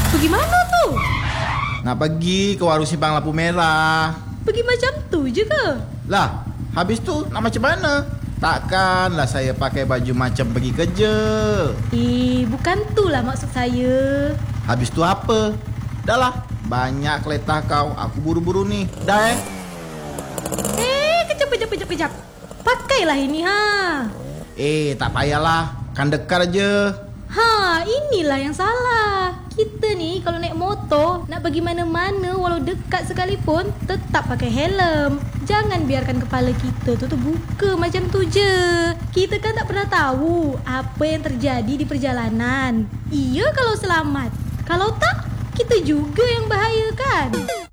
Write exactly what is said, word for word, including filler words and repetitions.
Bagaimana tuh? Nak pergi ke warung simpang lampu merah. Pergi macam tu je ke? Lah, habis tu nak macam mana? Takkanlah saya pakai baju macam pergi kerja. Eh, bukan tu lah maksud saya. Habis tu apa? Dah lah, banyak keletah kau. Aku buru-buru ni. Dah eh. Eh, kejap, kejap, kejap, kejap. Pakailah ini, ha. Eh, tak payahlah. Kan dekat aja. Ha, inilah yang salah. Kita ni kalau naik motor, nak pergi mana-mana walau dekat sekalipun, tetap pakai helm. Jangan biarkan kepala kita tu terbuka macam tu je. Kita kan tak pernah tahu apa yang terjadi di perjalanan. Iya kalau selamat. Kalau tak, kita juga yang bahaya kan?